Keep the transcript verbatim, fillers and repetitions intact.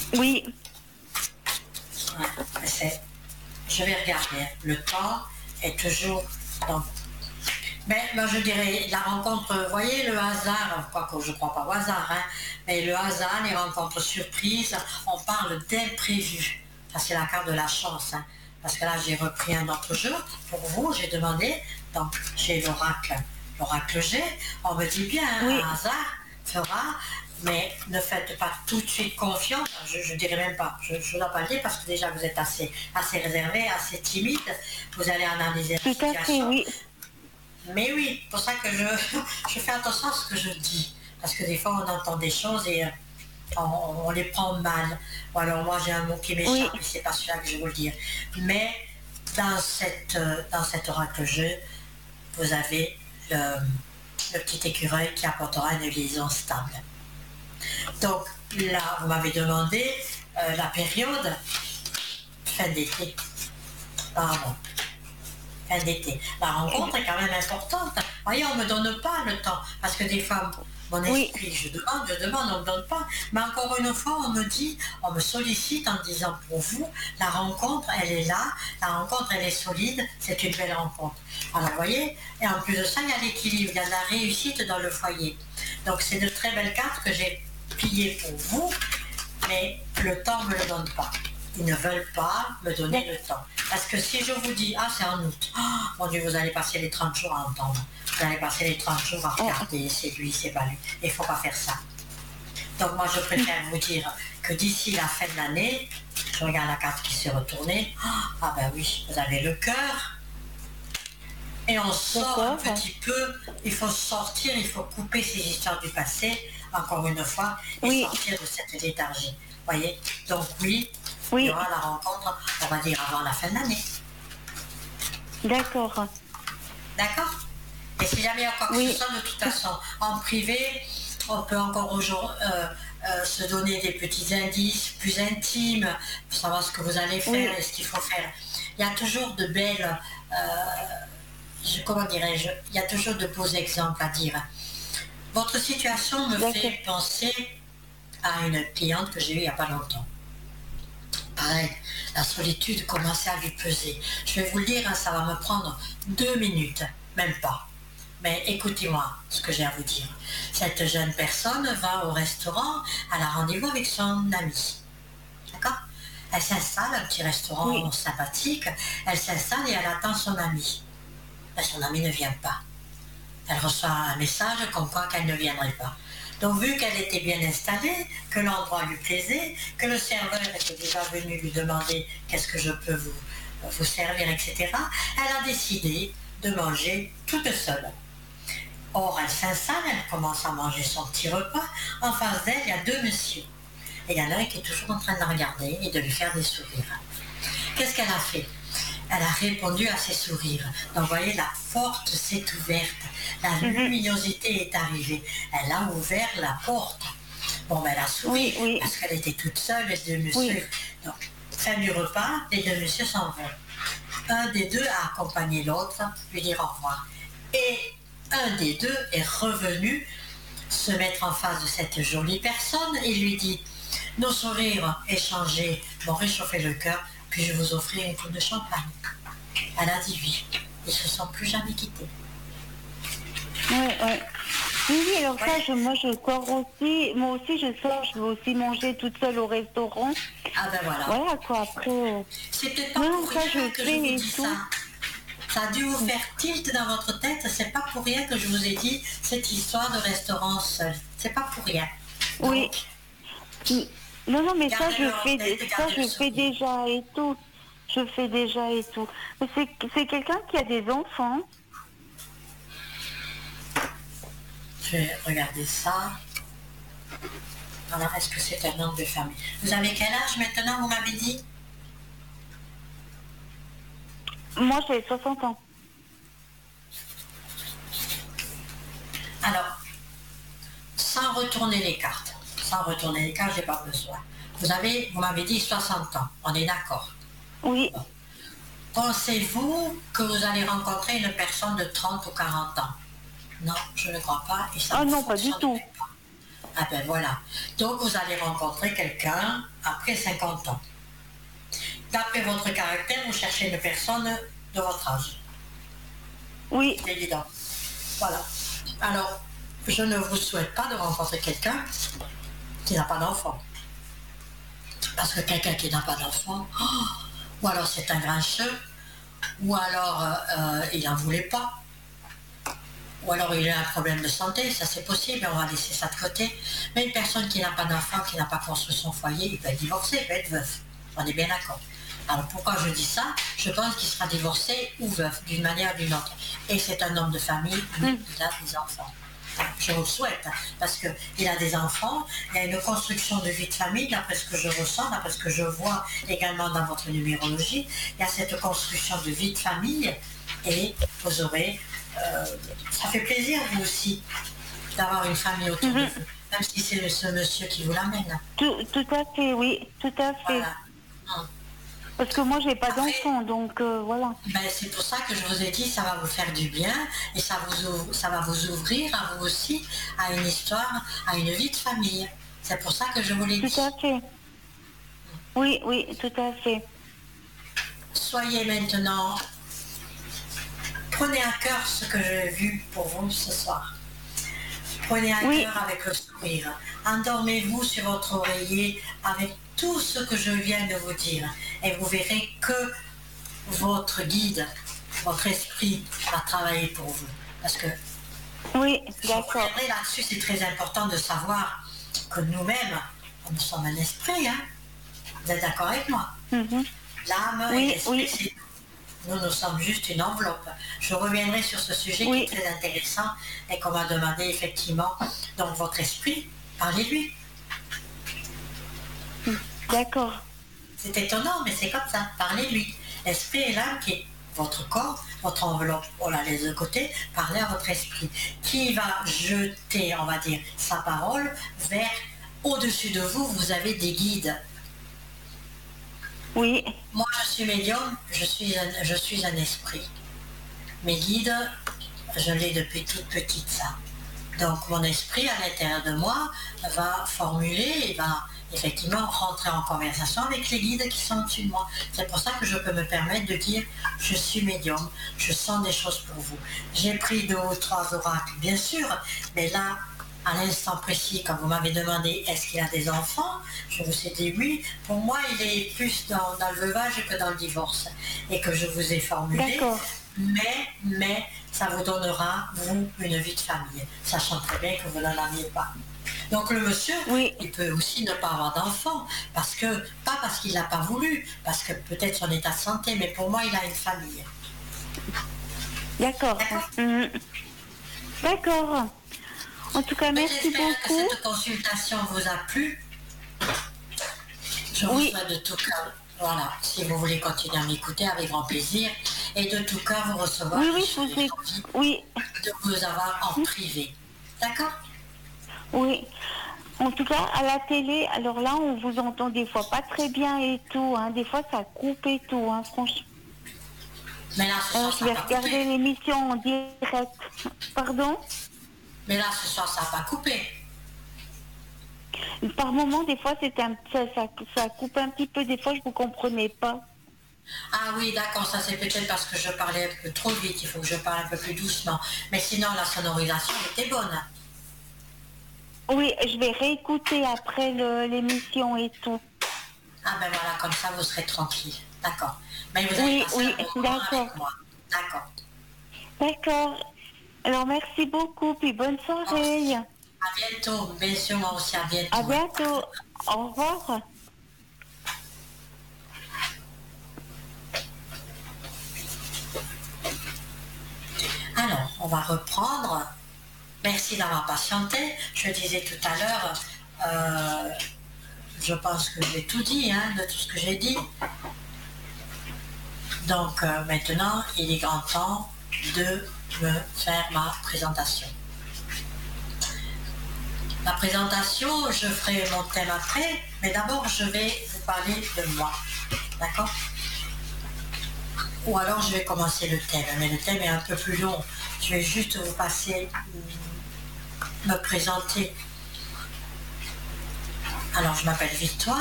Oui. Ouais, c'est... Je vais regarder. Le temps est toujours... Donc, mais moi je dirais la rencontre, vous voyez le hasard, quoique je ne crois pas au hasard, hein, mais le hasard, les rencontres surprises, on parle d'imprévu. Ça c'est la carte de la chance. Hein, parce que là j'ai repris un autre jeu pour vous, j'ai demandé, donc chez l'oracle, l'oracle G, on me dit bien, hein, oui. un hasard fera, mais ne faites pas tout de suite confiance, je ne dirais même pas, je ne dois pas le dire parce que déjà vous êtes assez, assez réservé, assez timide, vous allez analyser la Tout à situation. fait, oui. Mais oui, c'est pour ça que je, je fais attention à ce que je dis. Parce que des fois, on entend des choses et on, on les prend mal. Ou alors moi, j'ai un mot qui m'échappe, Oui. et c'est pas celui-là que je vais vous le dire. Mais dans, cette, dans cet oracle-jeu, vous avez le, le petit écureuil qui apportera une liaison stable. Donc là, vous m'avez demandé euh, la période fin d'été. Pardon. D'été. La rencontre est quand même importante. Vous voyez, on ne me donne pas le temps. Parce que des fois, mon esprit, oui. je demande, je demande, on ne me donne pas. Mais encore une fois, on me dit, on me sollicite en disant pour vous, la rencontre, elle est là, la rencontre, elle est solide, c'est une belle rencontre. Alors, vous voyez, et en plus de ça, il y a l'équilibre, il y a de la réussite dans le foyer. Donc, c'est de très belles cartes que j'ai pliées pour vous, mais le temps ne me le donne pas. Ils ne veulent pas me donner le temps. Parce que si je vous dis, ah c'est en août, oh, mon Dieu, vous allez passer les trente jours à entendre. Vous allez passer les trente jours à regarder, c'est lui, c'est pas lui. Il ne faut pas faire ça. Donc moi je préfère vous dire que d'ici la fin de l'année, je regarde la carte qui s'est retournée, ah ben oui, vous avez le cœur. Et on sort un petit peu, il faut sortir, il faut couper ces histoires du passé, encore une fois, et oui. sortir de cette léthargie. Vous voyez? Donc oui, oui, il y aura la rencontre, on va dire, avant la fin de l'année. D'accord. D'accord? Et si jamais il y a quoi que oui. ce soit, de toute façon, en privé, on peut encore aujourd'hui euh, euh, se donner des petits indices plus intimes, pour savoir ce que vous allez faire oui. et ce qu'il faut faire. Il y a toujours de belles... Euh, je, comment dirais-je, il y a toujours de beaux exemples à dire. Votre situation me D'accord. fait penser à une cliente que j'ai eue il n'y a pas longtemps. Pareil, la solitude commençait à lui peser. Je vais vous le dire, hein, ça va me prendre deux minutes, même pas. Mais écoutez-moi ce que j'ai à vous dire. Cette jeune personne va au restaurant, elle a rendez-vous avec son ami. D'accord ? Elle s'installe, un petit restaurant oui. sympathique, elle s'installe et elle attend son ami. Mais son ami ne vient pas. Elle reçoit un message comme quoi qu'elle ne viendrait pas. Donc vu qu'elle était bien installée, que l'endroit lui plaisait, que le serveur était déjà venu lui demander qu'est-ce que je peux vous, vous servir, et cetera, elle a décidé de manger toute seule. Or, elle s'installe, elle commence à manger son petit repas. En face d'elle, il y a deux messieurs. Et il y en a un qui est toujours en train de la regarder et de lui faire des sourires. Qu'est-ce qu'elle a fait ? Elle a répondu à ses sourires. Donc, vous voyez, la porte s'est ouverte. La luminosité est arrivée. Elle a ouvert la porte. Bon, ben, elle a souri oui, oui. parce qu'elle était toute seule, les deux messieurs. Oui. Donc, fin du repas, les deux messieurs s'en vont. Un des deux a accompagné l'autre, lui dire au revoir. Et un des deux est revenu se mettre en face de cette jolie personne et lui dit « Nos sourires échangés m'ont réchauffé le cœur, puis je vous offrir une coupe de champagne. » Elle a dit oui. Ils ne se sont plus jamais quittés. Oui, oui. Oui, oui, alors ouais. ça, je, moi je sors aussi, moi aussi je sors, je vais aussi manger toute seule au restaurant. Ah ben voilà. Voilà quoi, après... Euh... C'est peut-être pas non, pour ça, rien je que je vous dis ça. Ça a dû vous faire tilt dans votre tête, c'est pas pour rien que je vous ai dit cette histoire de restaurant seul. C'est pas pour rien. Donc, oui. Non, non, mais ça, je fais, tête, ça, je fais déjà et tout. Je fais déjà et tout. Mais c'est, c'est quelqu'un qui a des enfants. Je vais regarder ça. Alors, est-ce que c'est un nom de famille? Vous avez quel âge maintenant, vous m'avez dit? Moi, j'ai soixante ans. Alors, sans retourner les cartes, sans retourner les cartes, j'ai pas besoin. Vous avez, vous m'avez dit soixante ans, on est d'accord? Oui. Bon. Pensez-vous que vous allez rencontrer une personne de trente ou quarante ans? Non, je ne crois pas. Et ça ah ne non, pas du tout. Pas. Ah ben voilà. Donc vous allez rencontrer quelqu'un après cinquante ans. D'après votre caractère, vous cherchez une personne de votre âge. Oui. C'est évident. Voilà. Alors, je ne vous souhaite pas de rencontrer quelqu'un qui n'a pas d'enfant. Parce que quelqu'un qui n'a pas d'enfant, oh, ou alors c'est un grincheux, ou alors euh, euh, il n'en voulait pas, ou alors il a un problème de santé, ça c'est possible, on va laisser ça de côté. Mais une personne qui n'a pas d'enfant, qui n'a pas construit son foyer, il peut être divorcé, il peut être veuf. On est bien d'accord. Alors pourquoi je dis ça? Je pense qu'il sera divorcé ou veuf, d'une manière ou d'une autre. Et c'est un homme de famille, mais il a des enfants. Je vous le souhaite, parce qu'il a des enfants, il y a une construction de vie de famille, d'après ce que je ressens, d'après ce que je vois également dans votre numérologie, il y a cette construction de vie de famille, et vous aurez, euh, ça fait plaisir vous aussi, d'avoir une famille autour mm-hmm. de vous, même si c'est ce monsieur qui vous l'amène. Tout, tout à fait, oui, tout à fait. Voilà. Hum. Parce que moi, j'ai pas d'enfant, donc euh, voilà. Ben, c'est pour ça que je vous ai dit, ça va vous faire du bien et ça, vous ouvre, ça va vous ouvrir à vous aussi à une histoire, à une vie de famille. C'est pour ça que je vous l'ai dit. Tout à fait. Oui, oui, tout à fait. Soyez maintenant, prenez à cœur ce que j'ai vu pour vous ce soir. Prenez à oui. cœur avec le sourire. Endormez-vous sur votre oreiller avec tout ce que je viens de vous dire. Et vous verrez que votre guide, votre esprit va travailler pour vous. Parce que oui, d'accord. Là-dessus, c'est très important de savoir que nous-mêmes, nous sommes un esprit. Hein. Vous êtes d'accord avec moi? mm-hmm. L'âme oui, et l'esprit, oui. c'est nous. Nous, nous sommes juste une enveloppe. Je reviendrai sur ce sujet oui. qui est très intéressant et qu'on m'a demandé effectivement. Donc, votre esprit, parlez-lui. D'accord. C'est étonnant, mais c'est comme ça. Parlez-lui. L'esprit est l'âme qui est votre corps, votre enveloppe, on la laisse de côté, parlez à votre esprit, qui va jeter, on va dire, sa parole vers au-dessus de vous, vous avez des guides. Oui. Moi, je suis médium, je suis un, je suis un esprit. Mes guides, je l'ai depuis toute petite, ça. Donc, mon esprit, à l'intérieur de moi, va formuler et va effectivement rentrer en conversation avec les guides qui sont au-dessus de moi. C'est pour ça que je peux me permettre de dire je suis médium, je sens des choses pour vous. J'ai pris deux ou trois oracles, bien sûr, mais là, à l'instant précis, quand vous m'avez demandé est-ce qu'il a des enfants, je vous ai dit oui. Pour moi, il est plus dans, dans le veuvage que dans le divorce. Et que je vous ai formulé. Mais, mais, ça vous donnera, vous, une vie de famille, sachant très bien que vous n'en aviez pas. Donc le monsieur, oui. il peut aussi ne pas avoir d'enfant, parce que, pas parce qu'il n'a pas voulu, parce que peut-être son état de santé, mais pour moi, il a une famille. D'accord. D'accord. Mmh. D'accord. En tout cas, merci beaucoup. J'espère que cette consultation vous a plu. Je vous oui. souhaite de tout cœur, voilà, si vous voulez continuer à m'écouter, avec grand plaisir, et de tout cœur vous recevoir. Oui, oui, je vous ai... oui. De vous avoir en privé. D'accord? Oui. En tout cas, à la télé, alors là, on vous entend des fois pas très bien et tout. Hein. Des fois, ça coupe et tout, hein, franchement. Mais là, ce soir, euh, je vais regarder l'émission en direct. Pardon? Mais là, ce soir, ça n'a pas coupé. Par moment, des fois, c'est un, ça, ça, ça coupe un petit peu. Des fois, je ne vous comprenais pas. Ah oui, d'accord, ça c'est peut-être parce que je parlais un peu trop vite. Il faut que je parle un peu plus doucement. Mais sinon, la sonorisation était bonne. Oui, je vais réécouter après le, l'émission et tout. Ah ben voilà, comme ça, vous serez tranquille. D'accord. Mais vous avez oui, passé oui, un bon moment avec moi. D'accord. D'accord. Alors, merci beaucoup, puis bonne soirée. À bientôt. Bien sûr, moi aussi, à bientôt. À bientôt. Au revoir. Alors, on va reprendre. Merci d'avoir patienté. Je disais tout à l'heure, euh, je pense que j'ai tout dit, hein, de tout ce que j'ai dit. Donc, euh, maintenant, il est grand temps de me faire ma présentation. La présentation, je ferai mon thème après, mais d'abord je vais vous parler de moi, d'accord? Ou alors je vais commencer le thème, mais le thème est un peu plus long. Je vais juste vous passer, me présenter Alors, je m'appelle Victoire.